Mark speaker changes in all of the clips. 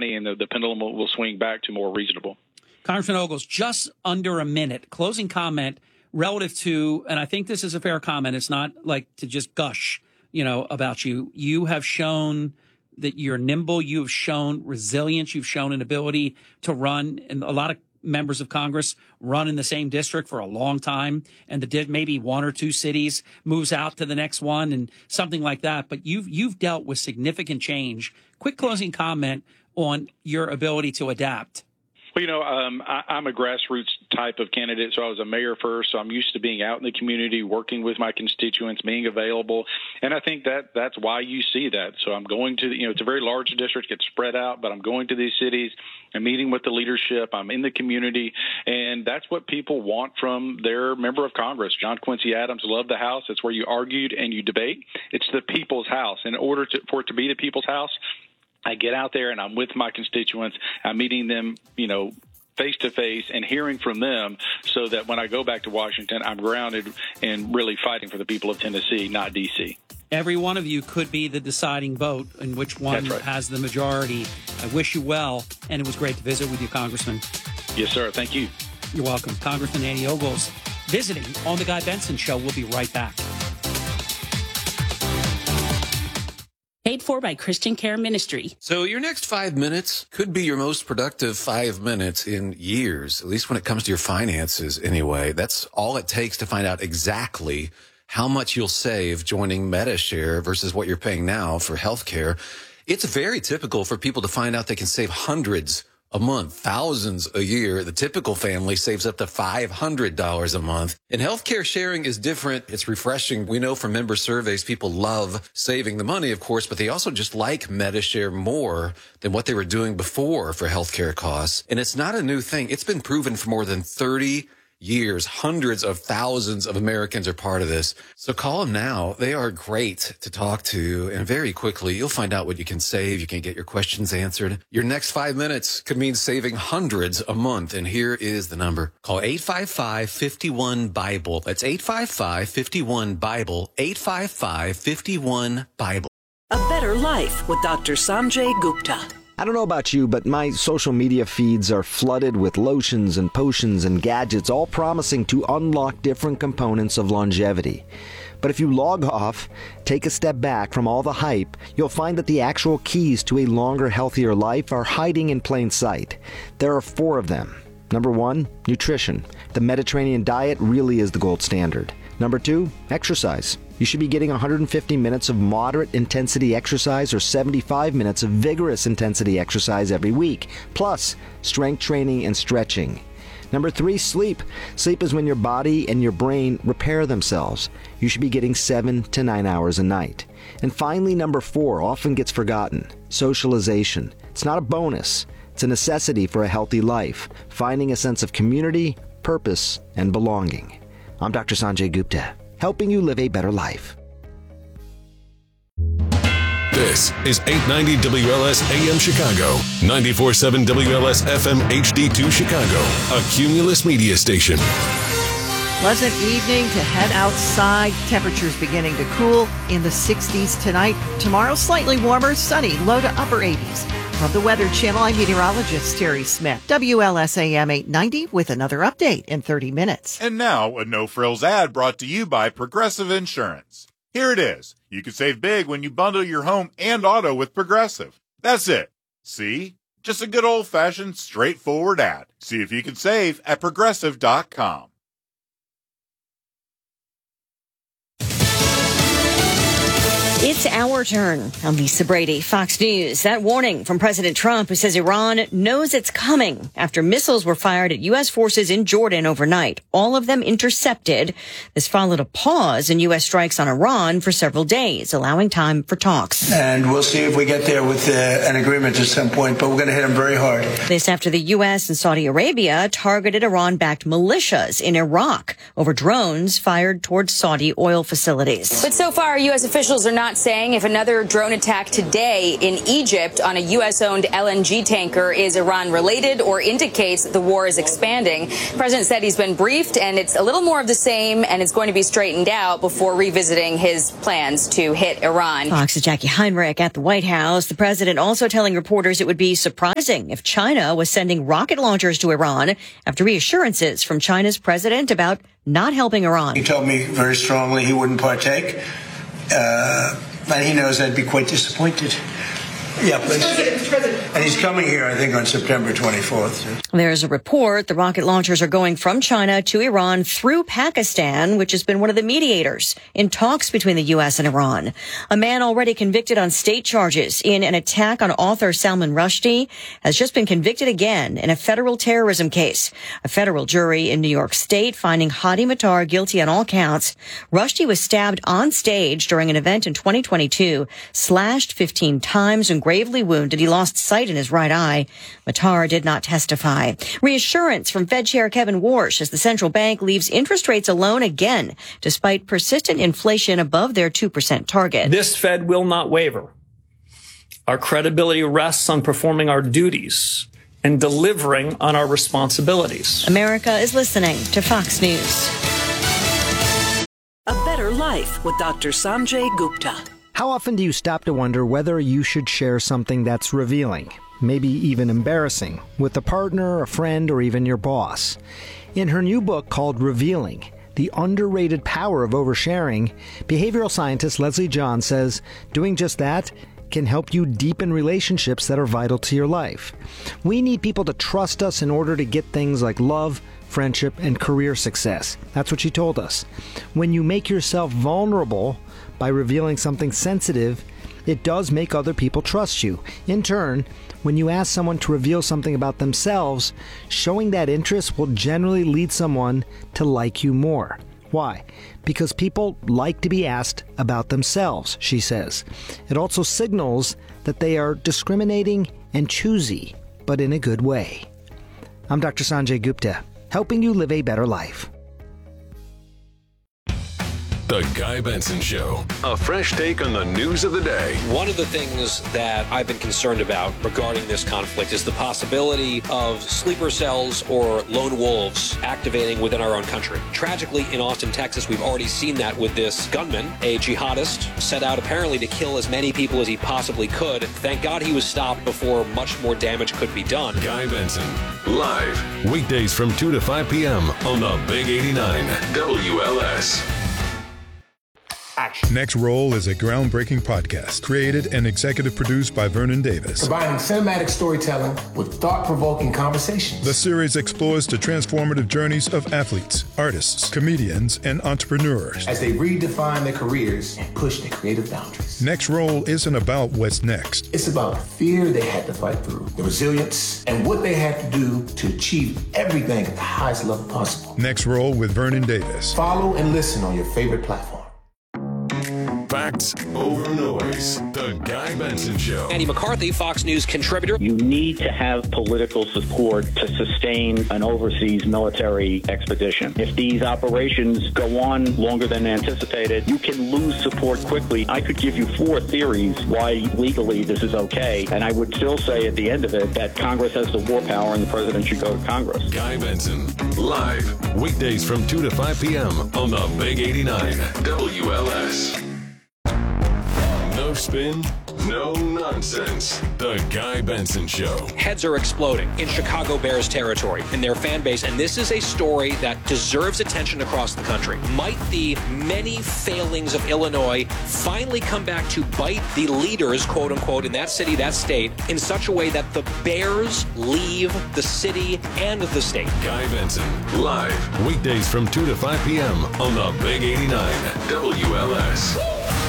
Speaker 1: money, and the pendulum will swing back to more reasonable.
Speaker 2: Congressman Ogles, just under a minute, closing comment relative to, and I think this is a fair comment. It's not like to just gush, about you. You have shown that you're nimble. You have shown resilience. You've shown an ability to run, and a lot of members of Congress run in the same district for a long time, and maybe one or two cities moves out to the next one and something like that. But you've dealt with significant change. Quick closing comment on your ability to adapt.
Speaker 1: Well, I'm a grassroots type of candidate, so I was a mayor first, so I'm used to being out in the community, working with my constituents, being available, and I think that's why you see that. So I'm going to, it's a very large district, it's spread out, but I'm going to these cities, I'm meeting with the leadership, I'm in the community, and that's what people want from their member of Congress. John Quincy Adams loved the House. It's where you argued and you debate. It's the people's house. In order for it to be the people's house, I get out there and I'm with my constituents. I'm meeting them, face to face and hearing from them so that when I go back to Washington, I'm grounded and really fighting for the people of Tennessee, not D.C.
Speaker 2: Every one of you could be the deciding vote in which one has the majority. I wish you well, and it was great to visit with you, Congressman.
Speaker 1: Yes, sir. Thank you.
Speaker 2: You're welcome. Congressman Andy Ogles visiting on The Guy Benson Show. We'll be right back.
Speaker 3: Paid for by Christian Care Ministry.
Speaker 4: So your next 5 minutes could be your most productive 5 minutes in years, at least when it comes to your finances anyway. That's all it takes to find out exactly how much you'll save joining Medi-Share versus what you're paying now for healthcare. It's very typical for people to find out they can save hundreds a month, thousands a year. The typical family saves up to $500 a month. And healthcare sharing is different. It's refreshing. We know from member surveys, people love saving the money, of course, but they also just like Medi-Share more than what they were doing before for healthcare costs. And it's not a new thing. It's been proven for more than 30 years. Hundreds of thousands of Americans are part of this. So call them now. They are great to talk to. And very quickly, you'll find out what you can save. You can get your questions answered. Your next 5 minutes could mean saving hundreds a month. And here is the number. Call 855-51-BIBLE. That's 855-51-BIBLE. 855-51-BIBLE.
Speaker 5: A Better Life with Dr. Sanjay Gupta.
Speaker 6: I don't know about you, but my social media feeds are flooded with lotions and potions and gadgets, all promising to unlock different components of longevity. But if you log off, take a step back from all the hype, you'll find that the actual keys to a longer, healthier life are hiding in plain sight. There are 4 of them. Number 1, nutrition. The Mediterranean diet really is the gold standard. Number 2, exercise. You should be getting 150 minutes of moderate intensity exercise or 75 minutes of vigorous intensity exercise every week, plus strength training and stretching. Number 3, sleep. Sleep is when your body and your brain repair themselves. You should be getting 7 to 9 hours a night. And finally, number 4 often gets forgotten, socialization. It's not a bonus. It's a necessity for a healthy life, finding a sense of community, purpose, and belonging. I'm Dr. Sanjay Gupta, helping you live a better life.
Speaker 7: This is 890 WLS AM Chicago, 94.7 WLS FM HD2 Chicago, a Cumulus media station.
Speaker 8: Pleasant evening to head outside. Temperatures beginning to cool in the 60s tonight. Tomorrow, slightly warmer, sunny, low to upper 80s. From the Weather Channel, I'm meteorologist Terry Smith. WLS AM 890 with another update in 30 minutes.
Speaker 9: And now, a no-frills ad brought to you by Progressive Insurance. Here it is. You can save big when you bundle your home and auto with Progressive. That's it. See? Just a good old-fashioned, straightforward ad. See if you can save at Progressive.com.
Speaker 10: It's our turn. I'm Lisa Brady, Fox News. That warning from President Trump, who says Iran knows it's coming after missiles were fired at U.S. forces in Jordan overnight, all of them intercepted. This followed a pause in U.S. strikes on Iran for several days, allowing time for talks.
Speaker 11: And we'll see if we get there with an agreement at some point, but we're going to hit them very hard.
Speaker 10: This after the U.S. and Saudi Arabia targeted Iran-backed militias in Iraq over drones fired towards Saudi oil facilities.
Speaker 12: But so far, U.S. officials are not diplomat saying if another drone attack today in Egypt on a U.S.-owned LNG tanker is Iran-related or indicates the war is expanding. The president said he's been briefed, and it's a little more of the same, and it's going to be straightened out before revisiting his plans to hit Iran.
Speaker 10: Fox's Jackie Heinrich at the White House. The president also telling reporters it would be surprising if China was sending rocket launchers to Iran after reassurances from China's president about not helping Iran.
Speaker 11: He told me very strongly he wouldn't partake, and he knows I'd be quite disappointed. Yeah, and he's coming here, I think, on September 24th.
Speaker 10: There's a report the rocket launchers are going from China to Iran through Pakistan, which has been one of the mediators in talks between the U.S. and Iran. A man already convicted on state charges in an attack on author Salman Rushdie has just been convicted again in a federal terrorism case. A federal jury in New York State finding Hadi Matar guilty on all counts. Rushdie was stabbed on stage during an event in 2022, slashed 15 times and gravely wounded. He lost sight in his right eye. Matar did not testify. Reassurance from Fed Chair Kevin Warsh as the central bank leaves interest rates alone again, despite persistent inflation above their 2% target.
Speaker 13: This Fed will not waver. Our credibility rests on performing our duties and delivering on our responsibilities.
Speaker 10: America is listening to Fox News.
Speaker 5: A Better Life with Dr. Sanjay Gupta.
Speaker 14: How often do you stop to wonder whether you should share something that's revealing, maybe even embarrassing, with a partner, a friend, or even your boss? In her new book called Revealing, The Underrated Power of Oversharing, behavioral scientist Leslie John says doing just that can help you deepen relationships that are vital to your life. We need people to trust us in order to get things like love, friendship, and career success. That's what she told us. When you make yourself vulnerable by revealing something sensitive, it does make other people trust you. In turn, when you ask someone to reveal something about themselves, showing that interest will generally lead someone to like you more. Why? Because people like to be asked about themselves, she says. It also signals that they are discriminating and choosy, but in a good way. I'm Dr. Sanjay Gupta, helping you live a better life.
Speaker 7: The Guy Benson Show. A fresh take on the news of the day.
Speaker 15: One of the things that I've been concerned about regarding this conflict is the possibility of sleeper cells or lone wolves activating within our own country. Tragically, in Austin, Texas, we've already seen that with this gunman, a jihadist, set out apparently to kill as many people as he possibly could. Thank God he was stopped before much more damage could be done.
Speaker 7: Guy Benson, live, weekdays from 2 to 5 p.m. on the Big 89 WLS.
Speaker 16: Action. Next Roll is a groundbreaking podcast created and executive produced by Vernon Davis.
Speaker 17: Combining cinematic storytelling with thought-provoking conversations.
Speaker 16: The series explores the transformative journeys of athletes, artists, comedians, and entrepreneurs
Speaker 17: as they redefine their careers and push their creative boundaries.
Speaker 16: Next Roll isn't about what's next.
Speaker 17: It's about the fear they had to fight through, the resilience, and what they had to do to achieve everything at the highest level possible.
Speaker 16: Next Roll with Vernon Davis.
Speaker 17: Follow and listen on your favorite platform.
Speaker 7: Facts over noise. The Guy Benson Show.
Speaker 15: Andy McCarthy, Fox News contributor.
Speaker 18: You need to have political support to sustain an overseas military expedition. If these operations go on longer than anticipated, you can lose support quickly. I could give you 4 theories why legally this is okay, and I would still say at the end of it that Congress has the war power and the president should go to Congress.
Speaker 7: Guy Benson, live, weekdays from 2 to 5 p.m. on the Big 89 WLS. No spin, no nonsense. The Guy Benson Show.
Speaker 15: Heads are exploding in Chicago Bears territory in their fan base, and this is a story that deserves attention across the country. Might the many failings of Illinois finally come back to bite the leaders, quote unquote, in that city, that state, in such a way that the Bears leave the city and the state?
Speaker 7: Guy Benson, live, weekdays from 2 to 5 p.m. on the Big 89 WLS.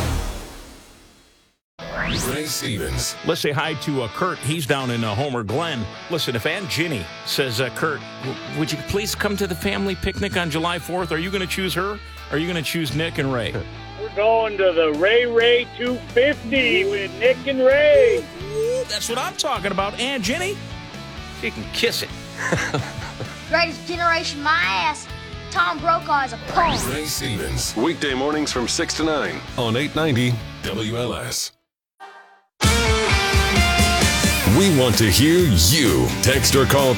Speaker 7: Ray Stevens.
Speaker 19: Let's say hi to Kurt. He's down in Homer Glen. Listen, if Aunt Ginny says, Kurt, would you please come to the family picnic on July 4th? Are you going to choose her? Or are you going to choose Nick and Ray?
Speaker 20: We're going to the Ray 250 with Nick and Ray.
Speaker 19: That's what I'm talking about. Aunt Ginny, she can kiss it.
Speaker 21: Greatest generation, my ass. Tom Brokaw is a punk.
Speaker 7: Ray Stevens. Weekday mornings from 6 to 9 on 890 WLS. We want to hear you. Text or call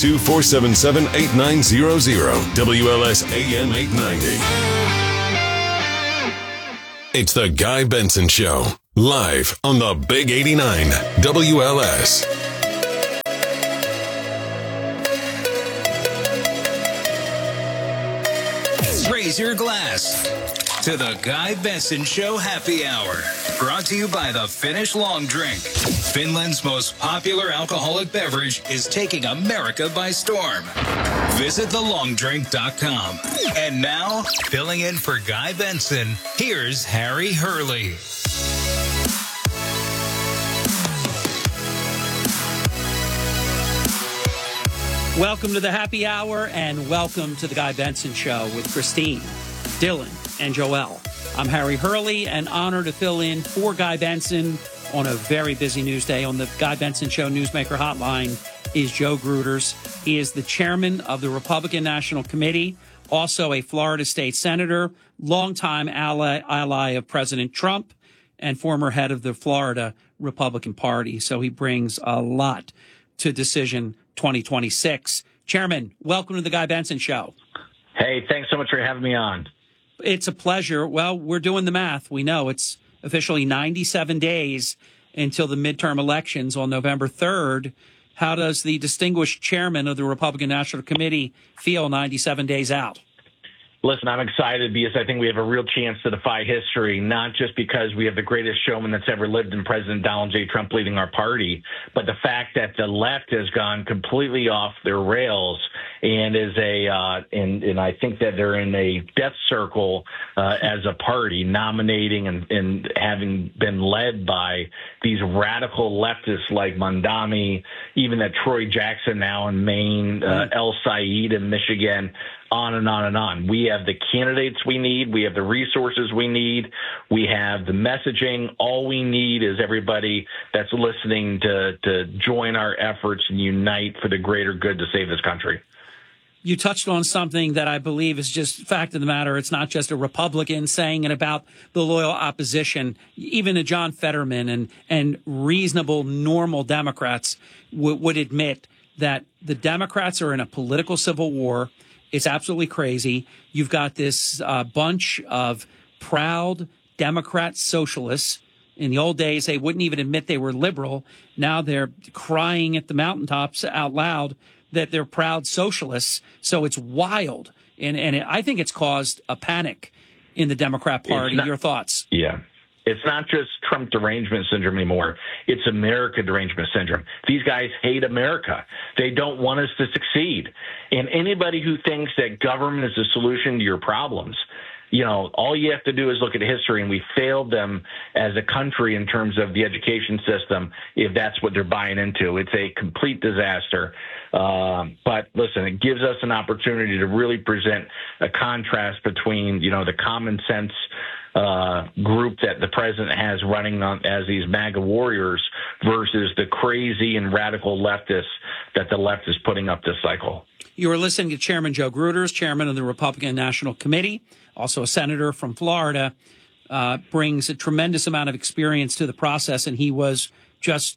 Speaker 7: 312-477-8900. WLS AM 890. It's the Guy Benson Show. Live on the Big 89. WLS.
Speaker 1: Raise your glass to the Guy Benson Show Happy Hour. Brought to you by the Finnish Long Drink. Finland's most popular alcoholic beverage is taking America by storm. Visit thelongdrink.com. And now, filling in for Guy Benson, here's Harry Hurley.
Speaker 2: Welcome to the Happy Hour and welcome to the Guy Benson Show with Christine, Dylan, and Joelle. I'm Harry Hurley and honored to fill in for Guy Benson on a very busy news day. On the Guy Benson Show Newsmaker Hotline is Joe Gruters. He is the chairman of the Republican National Committee, also a Florida state senator, longtime ally of President Trump, and former head of the Florida Republican Party. So he brings a lot to Decision 2026. Chairman, welcome to the Guy Benson Show.
Speaker 22: Hey, thanks so much for having me on.
Speaker 2: It's a pleasure. Well, we're doing the math. We know it's officially 97 days until the midterm elections on November 3rd. How does the distinguished chairman of the Republican National Committee feel 97 days out?
Speaker 22: Listen, I'm excited because I think we have a real chance to defy history, not just because we have the greatest showman that's ever lived in President Donald J. Trump leading our party, but the fact that the left has gone completely off their rails and is and I think that they're in a death circle as a party, nominating and having been led by these radical leftists like Mondami, even that Troy Jackson now in Maine, El Said in Michigan, on and on and on. We have the candidates we need. We have the resources we need. We have the messaging. All we need is everybody that's listening to join our efforts and unite for the greater good to save this country.
Speaker 2: You touched on something that I believe is just fact of the matter. It's not just a Republican saying it about the loyal opposition. Even a John Fetterman and reasonable, normal Democrats would admit that the Democrats are in a political civil war. It's absolutely crazy. You've got this bunch of proud Democrat socialists. In the old days, they wouldn't even admit they were liberal. Now they're crying at the mountaintops out loud that they're proud socialists. So it's wild. And I think it's caused a panic in the Democrat Party. Your thoughts?
Speaker 22: Yeah. It's not just Trump derangement syndrome anymore. It's America derangement syndrome. These guys hate America. They don't want us to succeed. And anybody who thinks that government is the solution to your problems, you know, all you have to do is look at history, and we failed them as a country in terms of the education system, if that's what they're buying into. It's a complete disaster. But listen, it gives us an opportunity to really present a contrast between, you know, the common sense group that the president has running on as these MAGA warriors versus the crazy and radical leftists that the left is putting up this cycle.
Speaker 2: You are listening to Chairman Joe Gruters, chairman of the Republican National Committee, also a senator from Florida, brings a tremendous amount of experience to the process, and he was just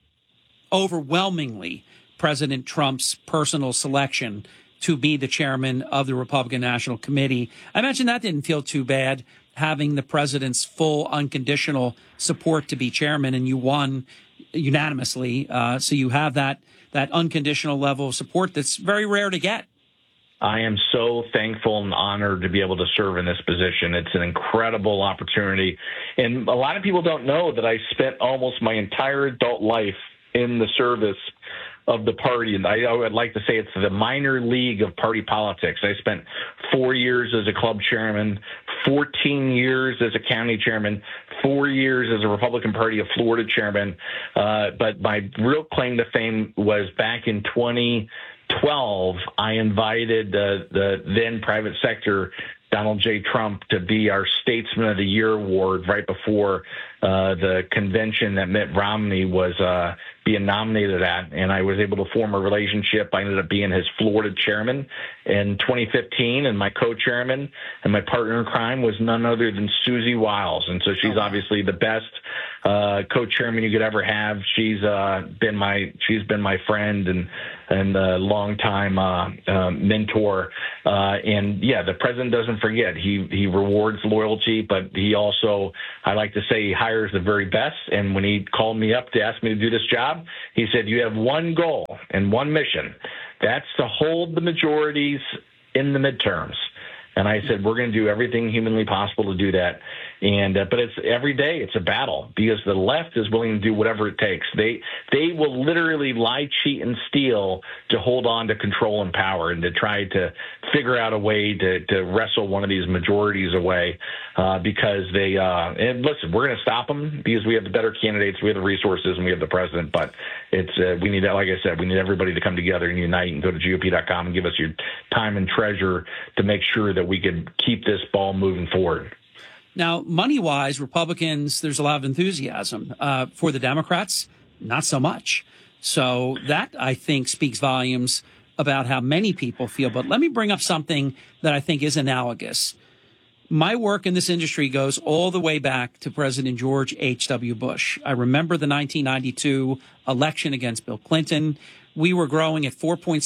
Speaker 2: overwhelmingly President Trump's personal selection to be the chairman of the Republican National Committee. I imagine that didn't feel too bad, having the president's full unconditional support to be chairman, and you won unanimously. So you have that unconditional level of support that's very rare to get.
Speaker 22: I am so thankful and honored to be able to serve in this position. It's an incredible opportunity. And a lot of people don't know that I spent almost my entire adult life in the service of the party. And I would like to say it's the minor league of party politics. I spent 4 years as a club chairman, 14 years as a county chairman, 4 years as a Republican Party of Florida chairman. But my real claim to fame was back in 2012, I invited the then private sector Donald J. Trump to be our Statesman of the Year award right before the convention that Mitt Romney was being nominated at, and I was able to form a relationship. I ended up being his Florida chairman in 2015, and my co-chairman and my partner in crime was none other than Susie Wiles, and so she's obviously the best co-chairman you could ever have. She's been my friend and a longtime mentor, and yeah, the president doesn't forget. He rewards loyalty, but he also, I like to say, he hires the very best. And when he called me up to ask me to do this job, he said, "You have one goal and one mission. That's to hold the majorities in the midterms." And I said, we're going to do everything humanly possible to do that. And but it's every day it's a battle because the left is willing to do whatever it takes. They will literally lie, cheat, and steal to hold on to control and power and to try to figure out a way to wrestle one of these majorities away because they and listen, we're going to stop them because we have the better candidates, we have the resources, and we have the president. But it's we need, like I said, we need everybody to come together and unite and go to GOP.com and give us your time and treasure to make sure that we can keep this ball moving forward.
Speaker 2: Now, money-wise, Republicans, there's a lot of enthusiasm. For the Democrats, not so much. So that, I think, speaks volumes about how many people feel. But let me bring up something that I think is analogous. My work in this industry goes all the way back to President George H.W. Bush. I remember the 1992 election against Bill Clinton. We were growing at 4.6%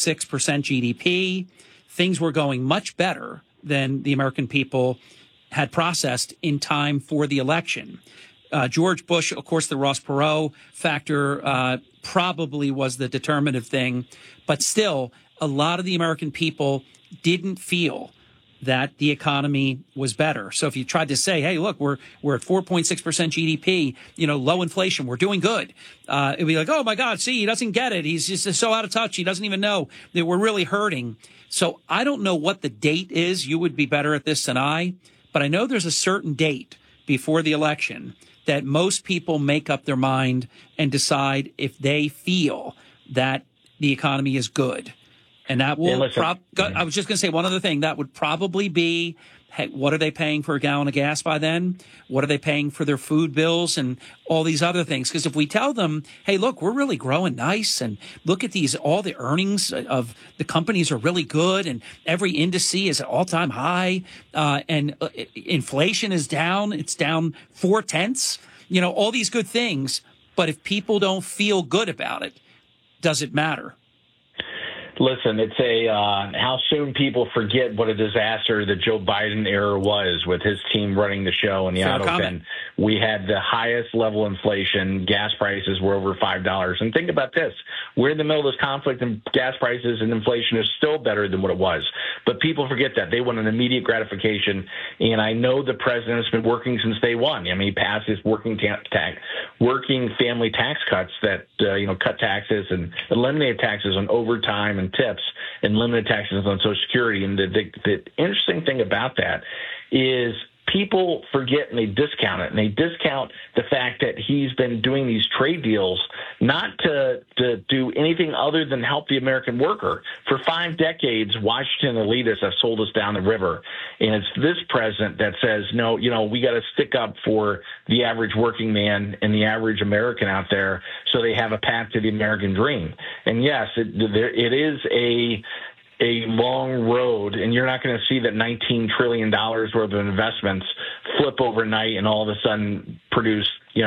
Speaker 2: GDP. Things were going much better than the American people had processed in time for the election. George Bush, of course, the Ross Perot factor probably was the determinative thing. But still, a lot of the American people didn't feel that the economy was better. So if you tried to say, hey, look, we're at 4.6% GDP, low inflation, we're doing good. It'd be like, oh, my God, see, he doesn't get it. He's just so out of touch. He doesn't even know that we're really hurting. So I don't know what the date is. You would be better at this than I. But I know there's a certain date before the election that most people make up their mind and decide if they feel that the economy is good. And that will I was just going to say one other thing. That would probably be, hey, what are they paying for a gallon of gas by then? What are they paying for their food bills and all these other things? Because if we tell them, hey, look, we're really growing nice and look at these, all the earnings of the companies are really good and every indice is at all-time high and inflation is down. It's down 0.4, all these good things. But if people don't feel good about it, does it matter?
Speaker 22: Listen, it's how soon people forget what a disaster the Joe Biden era was with his team running the show in the auto pen. We had the highest level of inflation. Gas prices were over $5. And think about this. We're in the middle of this conflict and gas prices and inflation is still better than what it was. But people forget that. They want an immediate gratification. And I know the president has been working since day one. I mean, he passed his working family tax cuts that, cut taxes and eliminate taxes on overtime and tips and limited taxes on Social Security. And the interesting thing about that is people forget and they discount it. And they discount the fact that he's been doing these trade deals not to do anything other than help the American worker. For 5 decades, Washington elitists have sold us down the river. And it's this president that says, no, we got to stick up for the average working man and the average American out there so they have a path to the American dream. And yes, it is a long road, and you're not going to see that $19 trillion worth of investments flip overnight and all of a sudden produce,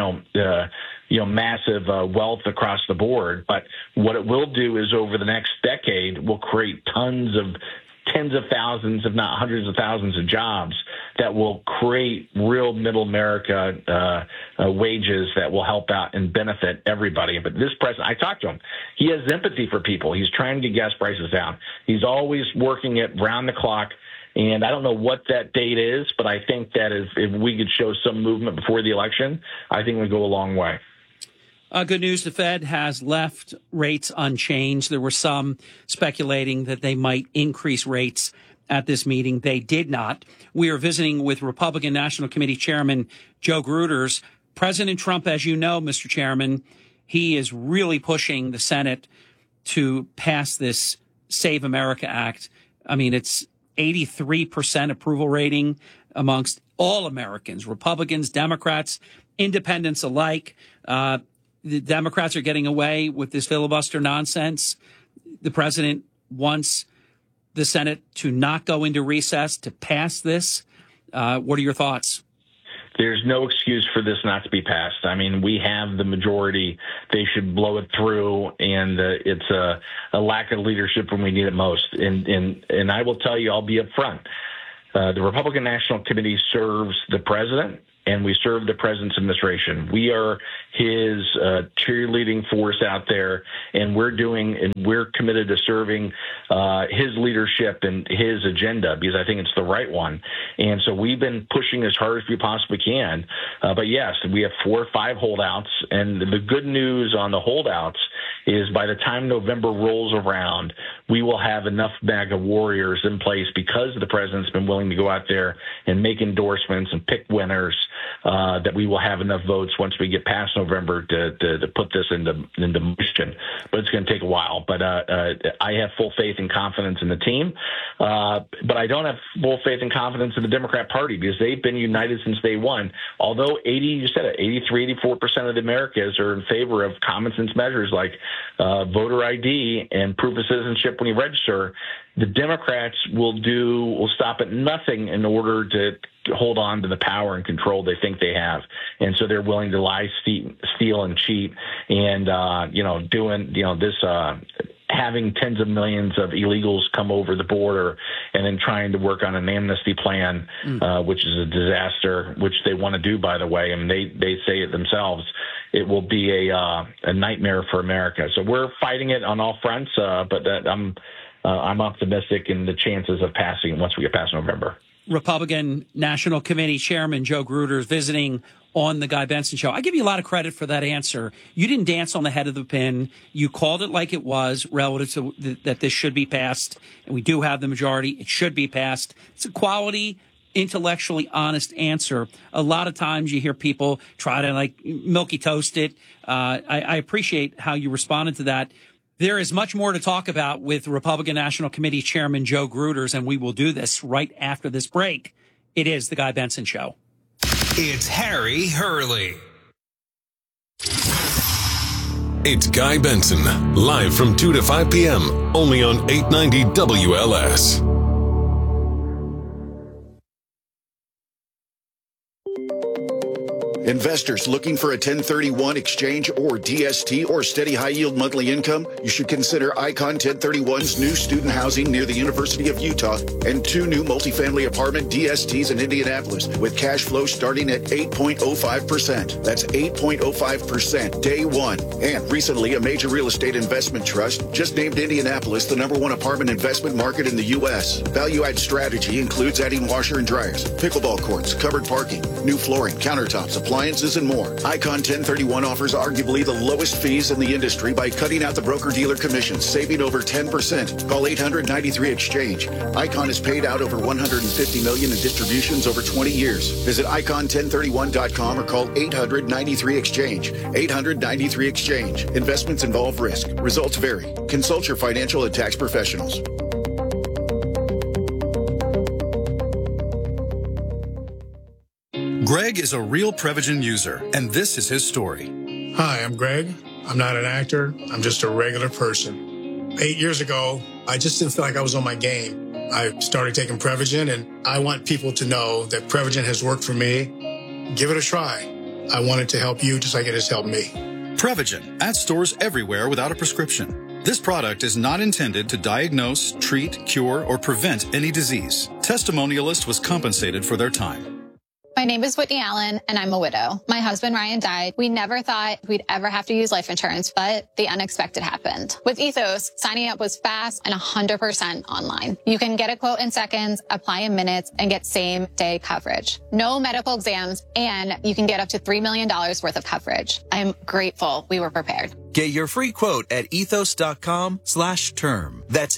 Speaker 22: massive wealth across the board. But what it will do is over the next decade will create tens of thousands, if not hundreds of thousands of jobs that will create real middle America wages that will help out and benefit everybody. But this president, I talked to him. He has empathy for people. He's trying to get gas prices down. He's always working it round the clock. And I don't know what that date is, but I think that if we could show some movement before the election, I think we'd go a long way.
Speaker 2: Good news, the Fed has left rates unchanged. There were some speculating that they might increase rates at this meeting. They did not. We are visiting with Republican National Committee Chairman Joe Gruters. President Trump, as you know, Mr. Chairman, he is really pushing the Senate to pass this Save America Act. I mean, it's 83% approval rating amongst all Americans, Republicans, Democrats, independents alike. The Democrats are getting away with this filibuster nonsense. The president wants the Senate to not go into recess to pass this. What are your thoughts?
Speaker 22: There's no excuse for this not to be passed. I mean, we have the majority. They should blow it through, and it's a lack of leadership when we need it most. And I will tell you, I'll be up front. The Republican National Committee serves the president, and we serve the president's administration. We are his cheerleading force out there, and we're committed to serving his leadership and his agenda, because I think it's the right one. And so we've been pushing as hard as we possibly can. But yes, we have 4 or 5 holdouts, and the good news on the holdouts is by the time November rolls around, we will have enough MAGA warriors in place, because the president's been willing to go out there and make endorsements and pick winners, that we will have enough votes once we get past November to put this into motion. But it's going to take a while. But I have full faith and confidence in the team. But I don't have full faith and confidence in the Democrat Party, because they've been united since day one. Although 83, 84% of the Americans are in favor of common sense measures like voter ID and proof of citizenship when you register, the Democrats will stop at nothing in order to hold on to the power and control they think they have. And so they're willing to lie, steal, and cheat, and, having tens of millions of illegals come over the border and then trying to work on an amnesty plan, which is a disaster, which they want to do, by the way. I mean, they say it themselves. It will be a nightmare for America. So we're fighting it on all fronts, but I'm optimistic in the chances of passing once we get past November.
Speaker 2: Republican National Committee Chairman Joe Gruder is visiting on the Guy Benson Show. I give you a lot of credit for that answer. You didn't dance on the head of the pin. You called it like it was, relative to that this should be passed, and we do have the majority. It should be passed. It's a quality, intellectually honest answer. A lot of times you hear people try to milky toast it. I appreciate how you responded to that. There is much more to talk about with Republican National Committee Chairman Joe Gruters, and we will do this right after this break. It is the Guy Benson Show.
Speaker 1: It's Harry Hurley.
Speaker 7: It's Guy Benson, live from 2 to 5 p.m., only on 890 WLS.
Speaker 3: Investors looking for a 1031 exchange or DST or steady high-yield monthly income? You should consider Icon 1031's new student housing near the University of Utah and 2 new multifamily apartment DSTs in Indianapolis with cash flow starting at 8.05%. That's 8.05% day one. And recently, a major real estate investment trust just named Indianapolis the #1 apartment investment market in the U.S. Value-add strategy includes adding washer and dryers, pickleball courts, covered parking, new flooring, countertops, appliances, and more. Icon 1031 offers arguably the lowest fees in the industry by cutting out the broker-dealer commissions, saving over 10%. Call 800-93-EXCHANGE. Icon has paid out over $150 million in distributions over 20 years. Visit icon1031.com or call 800-93-EXCHANGE. 800-93-EXCHANGE. Investments involve risk. Results vary. Consult your financial and tax professionals.
Speaker 4: Greg is a real Prevagen user, and this is his story.
Speaker 23: Hi, I'm Greg. I'm not an actor. I'm just a regular person. 8 years ago, I just didn't feel like I was on my game. I started taking Prevagen, and I want people to know that Prevagen has worked for me. Give it a try. I want it to help you just like it has helped me.
Speaker 4: Prevagen, at stores everywhere without a prescription. This product is not intended to diagnose, treat, cure, or prevent any disease. Testimonialist was compensated for their time.
Speaker 24: My name is Whitney Allen, and I'm a widow. My husband, Ryan, died. We never thought we'd ever have to use life insurance, but the unexpected happened. With Ethos, signing up was fast and 100% online. You can get a quote in seconds, apply in minutes, and get same-day coverage. No medical exams, and you can get up to $3 million worth of coverage. I'm grateful we were prepared.
Speaker 25: Get your free quote at ethos.com/term. That's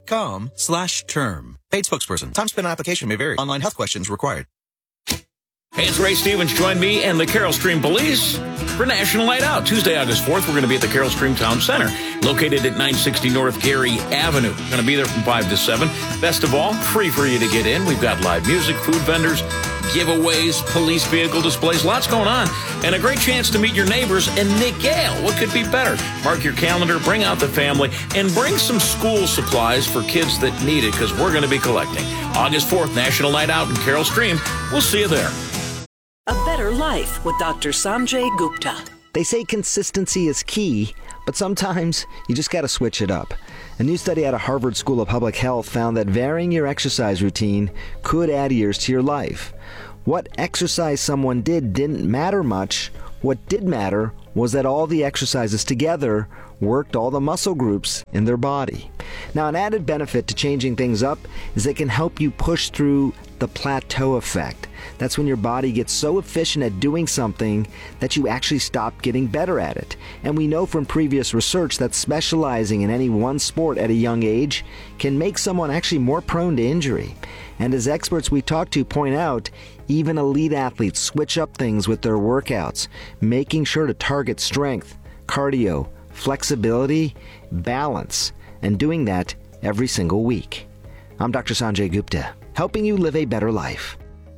Speaker 25: ethos.com/term. Paid spokesperson. Time spent on application may vary. Online health questions required.
Speaker 19: Hey, it's Ray Stevens. Join me and the Carroll Stream Police for National Night Out. Tuesday, August 4th, we're going to be at the Carroll Stream Town Center, located at 960 North Gary Avenue. We're going to be there from 5 to 7. Best of all, free for you to get in. We've got live music, food vendors, giveaways, police vehicle displays, lots going on, and a great chance to meet your neighbors and Nick Gale. What could be better? Mark your calendar, bring out the family, and bring some school supplies for kids that need it, because we're going to be collecting. August 4th, National Night Out in Carroll Stream. We'll see you there.
Speaker 5: A Better Life with Dr. Sanjay Gupta.
Speaker 14: They say consistency is key, but sometimes you just got to switch it up. A new study out of Harvard School of Public Health found that varying your exercise routine could add years to your life. What exercise someone did didn't matter much. What did matter was that all the exercises together worked all the muscle groups in their body. Now, an added benefit to changing things up is they can help you push through the plateau effect. That's when your body gets so efficient at doing something that you actually stop getting better at it. And we know from previous research that specializing in any one sport at a young age can make someone actually more prone to injury. And as experts we talk to point out, even elite athletes switch up things with their workouts, making sure to target strength, cardio, flexibility, balance, and doing that every single week. I'm Dr. Sanjay Gupta, helping you live a better life.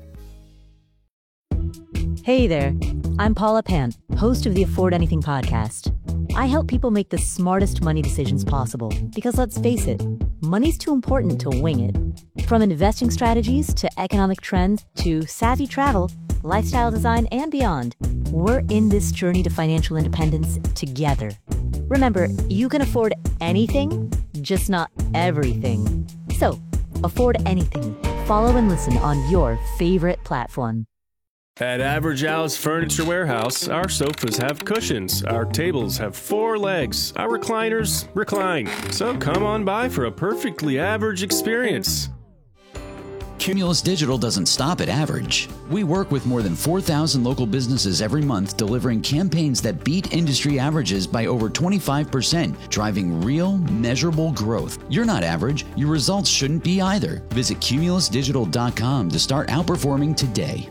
Speaker 6: Hey there, I'm Paula Pant, host of the Afford Anything podcast. I help people make the smartest money decisions possible because, let's face it, money's too important to wing it. From investing strategies to economic trends to savvy travel, lifestyle design, and beyond, we're in this journey to financial independence together. Remember, you can afford anything, just not everything. So, afford anything. Follow and listen on your favorite platform.
Speaker 8: At Average Al's Furniture Warehouse, our sofas have cushions, our tables have 4 legs, our recliners recline. So come on by for a perfectly average experience.
Speaker 9: Cumulus Digital doesn't stop at average. We work with more than 4,000 local businesses every month, delivering campaigns that beat industry averages by over 25%, driving real, measurable growth. You're not average. Your results shouldn't be either. Visit cumulusdigital.com to start outperforming today.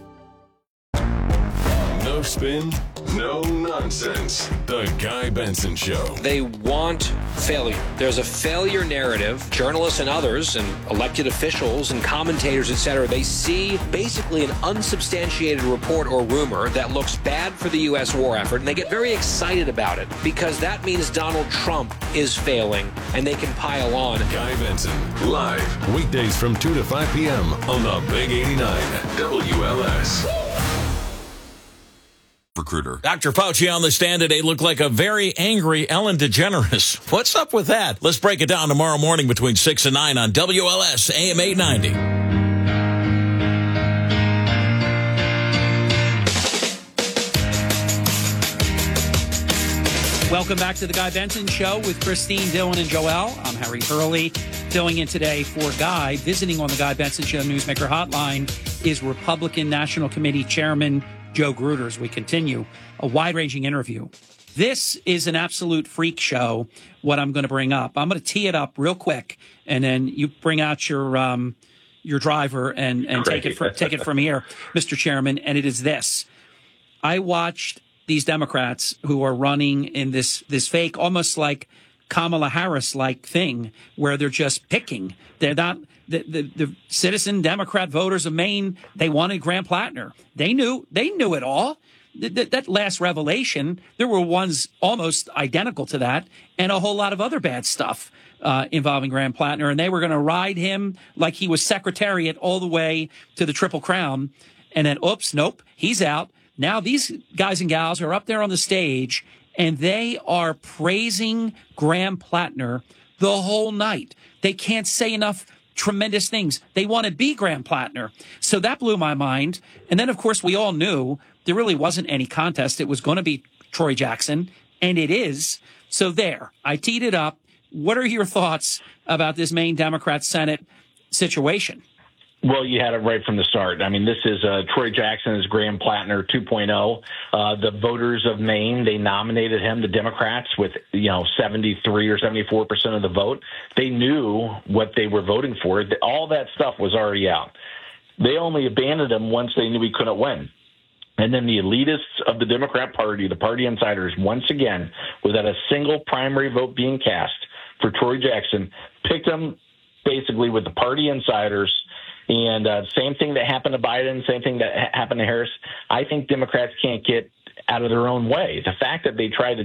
Speaker 7: No spin, no nonsense. The Guy Benson Show.
Speaker 15: They want failure. There's a failure narrative. Journalists and others and elected officials and commentators, etc., they see basically an unsubstantiated report or rumor that looks bad for the U.S. war effort, and they get very excited about it because that means Donald Trump is failing and they can pile on.
Speaker 7: Guy Benson, live, weekdays from 2 to 5 p.m. on the Big 89 WLS.
Speaker 19: Recruiter. Dr. Fauci on the stand today looked like a very angry Ellen DeGeneres. What's up with that? Let's break it down tomorrow morning between 6 and 9 on WLS AM 890.
Speaker 2: Welcome back to the Guy Benson Show with Christine, Dylan, and Joel. I'm Harry Hurley, filling in today for Guy. Visiting on the Guy Benson Show Newsmaker Hotline is Republican National Committee Chairman Joe Gruder. As we continue a wide-ranging interview. This is an absolute freak show, what I'm going to bring up. I'm going to tee it up real quick, and then you bring out your driver and take it from here, Mr. Chairman, and it is this. I watched these Democrats who are running in this fake, almost like Kamala Harris-like thing, where they're just picking. They're not... The citizen Democrat voters of Maine, they wanted Graham Plattner. They knew it all. That last revelation, there were ones almost identical to that and a whole lot of other bad stuff involving Graham Plattner. And they were going to ride him like he was Secretariat all the way to the Triple Crown. And then, oops, nope, he's out. Now these guys and gals are up there on the stage and they are praising Graham Plattner the whole night. They can't say enough tremendous things. They want to be Graham Plattner. So that blew my mind. And then, of course, we all knew there really wasn't any contest. It was going to be Troy Jackson, and it is. So there, I teed it up. What are your thoughts about this Maine Democrat Senate situation?
Speaker 22: Well, you had it right from the start. I mean, this is Troy Jackson is Graham Plattner 2.0. The voters of Maine, they nominated him, the Democrats, with 73 or 74% of the vote. They knew what they were voting for. All that stuff was already out. They only abandoned him once they knew he couldn't win. And then the elitists of the Democrat Party, the party insiders, once again, without a single primary vote being cast for Troy Jackson, picked him basically with the party insiders. And same thing that happened to Biden, same thing that happened to Harris. I think Democrats can't get out of their own way. The fact that they try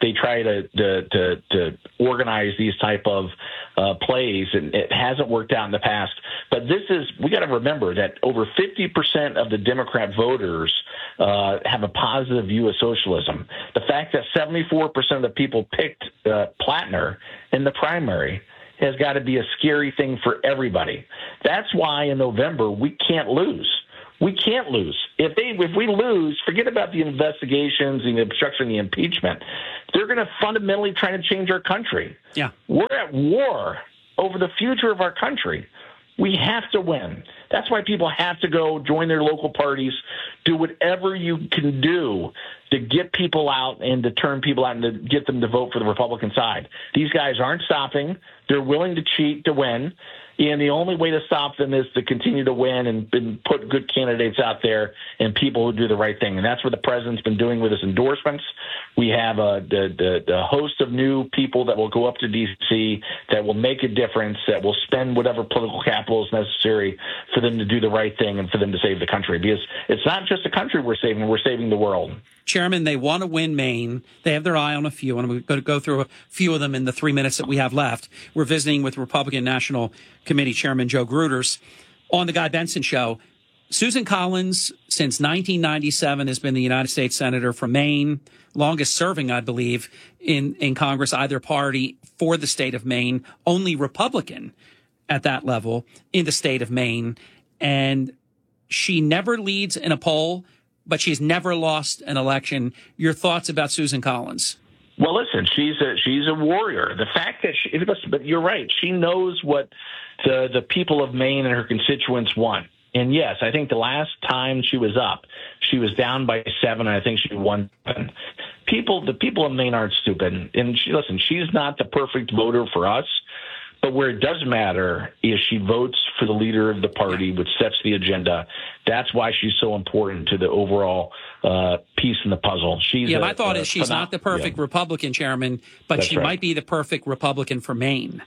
Speaker 22: to organize these type of plays, and it hasn't worked out in the past. But we got to remember that over 50% of the Democrat voters have a positive view of socialism. The fact that 74% of the people picked Plattner in the primary has got to be a scary thing for everybody. That's why in November we can't lose. We can't lose. If we lose, forget about the investigations and the obstruction, the impeachment. They're going to fundamentally try to change our country.
Speaker 2: Yeah.
Speaker 22: We're at war over the future of our country. We have to win. That's why people have to go join their local parties, do whatever you can do to get people out and to turn people out and to get them to vote for the Republican side. These guys aren't stopping. They're willing to cheat to win. And the only way to stop them is to continue to win and put good candidates out there and people who do the right thing. And that's what the president's been doing with his endorsements. We have the host of new people that will go up to D.C. that will make a difference, that will spend whatever political capital is necessary for them to do the right thing and for them to save the country. Because it's not just the country we're saving the world.
Speaker 2: Chairman, they want to win Maine. They have their eye on a few, and we're going to go through a few of them in the 3 minutes that we have left. We're visiting with Republican National Committee Chairman Joe Gruters on the Guy Benson Show. Susan Collins, since 1997, has been the United States Senator from Maine, longest serving, I believe, in Congress, either party for the state of Maine, only Republican at that level in the state of Maine. And she never leads in a poll, but she's never lost an election. Your thoughts about Susan Collins?
Speaker 22: Well, listen, she's a warrior. The fact that but you're right. She knows what the people of Maine and her constituents want. And yes, I think the last time she was up, she was down by 7. I think she won 7. The people of Maine aren't stupid. And she's not the perfect voter for us. But where it does matter is she votes for the leader of the party, which sets the agenda. That's why she's so important to the overall piece in the puzzle.
Speaker 2: My thought is she's not the perfect Republican, Chairman, but she might be the perfect Republican for Maine.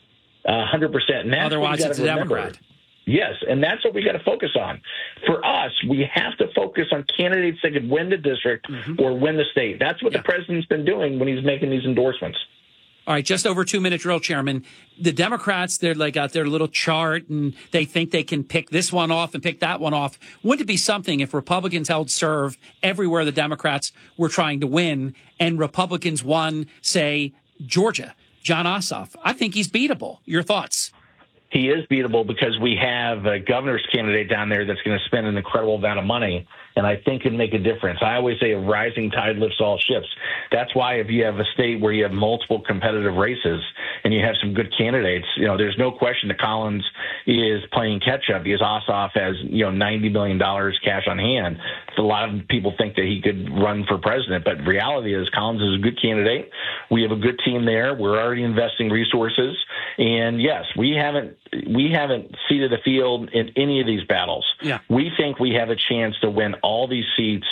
Speaker 22: 100%.
Speaker 2: Otherwise, it's a Democrat.
Speaker 22: Yes, and that's what we got to focus on. For us, we have to focus on candidates that could win the district or win the state. That's what the president's been doing when he's making these endorsements.
Speaker 2: All right, just over 2-minute drill, Chairman. The Democrats, they're got their little chart, and they think they can pick this one off and pick that one off. Wouldn't it be something if Republicans held serve everywhere the Democrats were trying to win, and Republicans won, say, Georgia, Jon Ossoff? I think he's beatable. Your thoughts?
Speaker 22: He is beatable because we have a governor's candidate down there that's going to spend an incredible amount of money, and I think can make a difference. I always say a rising tide lifts all ships. That's why if you have a state where you have multiple competitive races and you have some good candidates, there's no question that Collins is playing catch up because Ossoff has, $90 million cash on hand. A lot of people think that he could run for president, but reality is Collins is a good candidate. We have a good team there. We're already investing resources. And yes, we haven't seeded the field in any of these battles.
Speaker 2: Yeah.
Speaker 22: We think we have a chance to win all these seats.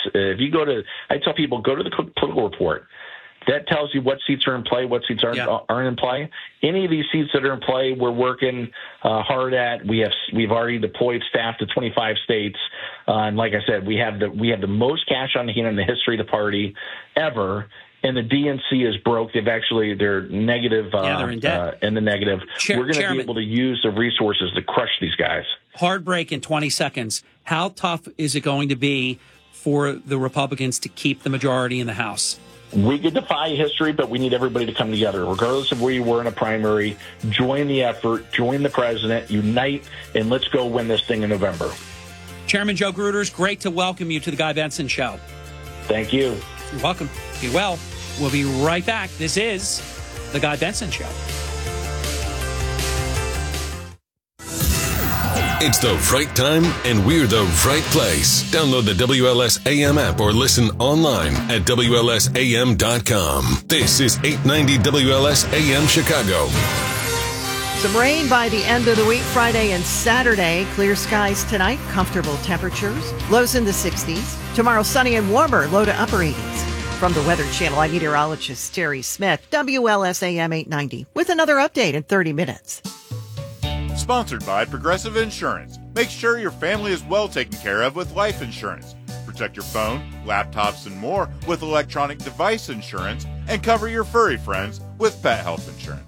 Speaker 22: I tell people, go to the political report. That tells you what seats are in play, what seats aren't in play. Any of these seats that are in play, we're working hard at. We've already deployed staff to 25 states, and like I said, we have the most cash on hand in the history of the party ever. And the DNC is broke. They're negative.
Speaker 2: They're in debt.
Speaker 22: In the negative. We're going to be able to use the resources to crush these guys.
Speaker 2: Hard break in 20 seconds. How tough is it going to be for the Republicans to keep the majority in the House?
Speaker 22: We could defy history, but we need everybody to come together, regardless of where you were in a primary. Join the effort, join the president, unite, and let's go win this thing in November.
Speaker 2: Chairman Joe Gruters, great to welcome you to the Guy Benson Show.
Speaker 22: Thank you.
Speaker 2: You're welcome. Be well. We'll be right back. This is the Guy Benson Show.
Speaker 7: It's the right time, and we're the right place. Download the WLS AM app or listen online at WLSAM.com. This is 890 WLS AM Chicago.
Speaker 10: Some rain by the end of the week, Friday and Saturday. Clear skies tonight, comfortable temperatures, lows in the 60s. Tomorrow, sunny and warmer, low to upper 80s. From the Weather Channel, I'm meteorologist Terry Smith, WLSAM 890, with another update in 30 minutes.
Speaker 11: Sponsored by Progressive Insurance. Make sure your family is well taken care of with life insurance. Protect your phone, laptops, and more with electronic device insurance, and cover your furry friends with pet health insurance.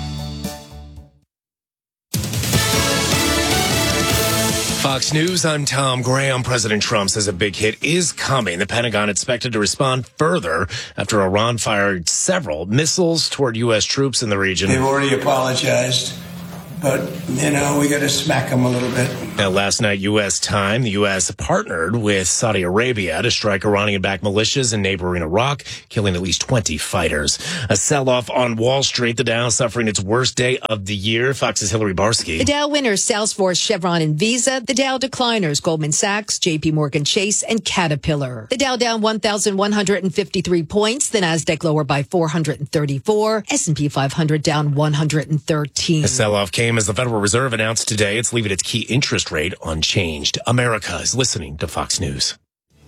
Speaker 12: Fox News, I'm Tom Graham. President Trump says a big hit is coming. The Pentagon expected to respond further after Iran fired several missiles toward U.S. troops in the region.
Speaker 13: They've already apologized, but, we got to smack them a little bit.
Speaker 12: Now, last night, U.S. time, the U.S. partnered with Saudi Arabia to strike Iranian-backed militias in neighboring Iraq, killing at least 20 fighters. A sell-off on Wall Street, the Dow suffering its worst day of the year. Fox's Hillary Barsky.
Speaker 25: The Dow winners, Salesforce, Chevron, and Visa. The Dow decliners, Goldman Sachs, JP Morgan Chase, and Caterpillar. The Dow down 1,153 points. The Nasdaq lower by 434. S&P 500 down 113.
Speaker 12: The sell-off came as the Federal Reserve announced today it's leaving its key interest rate unchanged. America is listening to Fox News.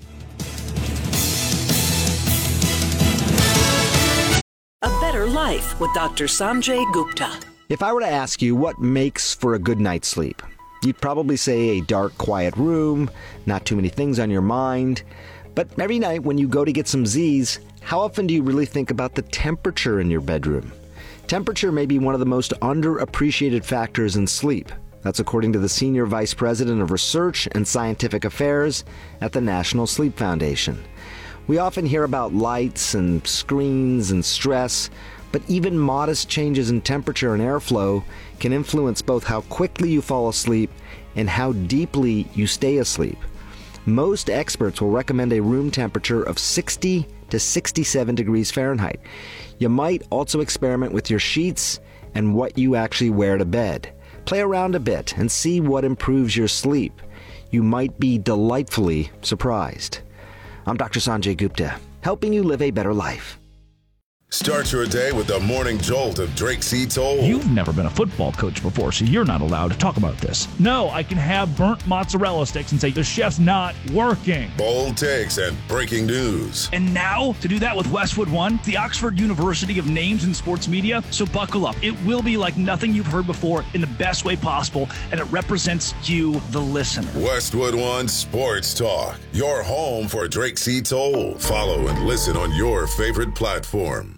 Speaker 5: A Better Life with Dr. Sanjay Gupta.
Speaker 14: If I were to ask you what makes for a good night's sleep, you'd probably say a dark, quiet room, not too many things on your mind. But every night when you go to get some Z's, how often do you really think about the temperature in your bedroom? Temperature may be one of the most underappreciated factors in sleep. That's according to the Senior Vice President of Research and Scientific Affairs at the National Sleep Foundation. We often hear about lights and screens and stress, but even modest changes in temperature and airflow can influence both how quickly you fall asleep and how deeply you stay asleep. Most experts will recommend a room temperature of 60 to 67 degrees Fahrenheit. You might also experiment with your sheets and what you actually wear to bed. Play around a bit and see what improves your sleep. You might be delightfully surprised. I'm Dr. Sanjay Gupta, helping you live a better life.
Speaker 7: Start your day with the morning jolt of Drake C. Toll.
Speaker 26: You've never been a football coach before, so you're not allowed to talk about this. No, I can have burnt mozzarella sticks and say the chef's not working.
Speaker 7: Bold takes and breaking news.
Speaker 26: And now, to do that with Westwood One, the Oxford University of Names in Sports Media. So buckle up. It will be like nothing you've heard before in the best way possible, and it represents you, the listener.
Speaker 7: Westwood One Sports Talk, your home for Drake C. Toll. Follow and listen on your favorite platform.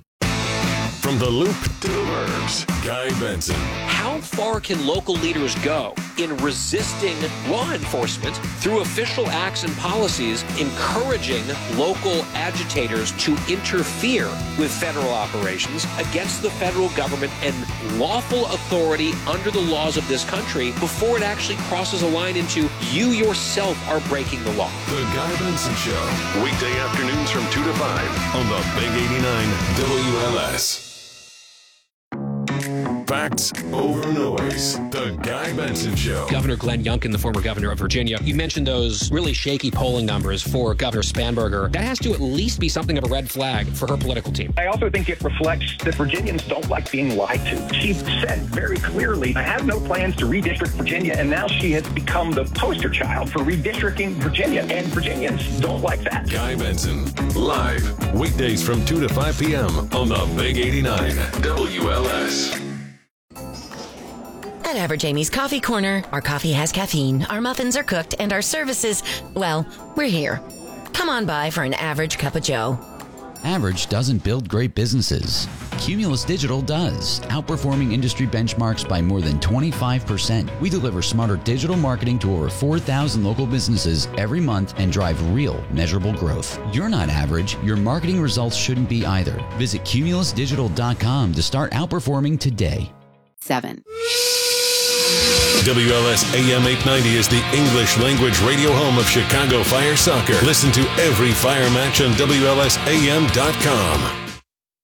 Speaker 7: From the Loop to the Burbs, Guy Benson.
Speaker 15: How far can local leaders go in resisting law enforcement through official acts and policies, encouraging local agitators to interfere with federal operations against the federal government and lawful authority under the laws of this country before it actually crosses a line into you yourself are breaking the law?
Speaker 7: The Guy Benson Show, weekday afternoons from 2 to 5 on the Big 89 WLS. Facts over noise. The Guy Benson Show.
Speaker 15: Governor Glenn Youngkin, the former governor of Virginia, you mentioned those really shaky polling numbers for Governor Spanberger. That has to at least be something of a red flag for her political team.
Speaker 27: I also think it reflects that Virginians don't like being lied to. She said very clearly, I have no plans to redistrict Virginia, and now she has become the poster child for redistricting Virginia, and Virginians don't like that.
Speaker 7: Guy Benson, live, weekdays from 2 to 5 p.m. on the Big 89 WLS.
Speaker 28: At Average Amy's Coffee Corner, our coffee has caffeine, our muffins are cooked, and our services, well, we're here. Come on by for an average cup of joe.
Speaker 9: Average doesn't build great businesses. Cumulus Digital does, outperforming industry benchmarks by more than 25%. We deliver smarter digital marketing to over 4,000 local businesses every month and drive real, measurable growth. You're not average. Your marketing results shouldn't be either. Visit cumulusdigital.com to start outperforming today.
Speaker 29: 7.
Speaker 7: WLS AM 890 is the English language radio home of Chicago Fire Soccer. Listen to every Fire match on WLSAM.com.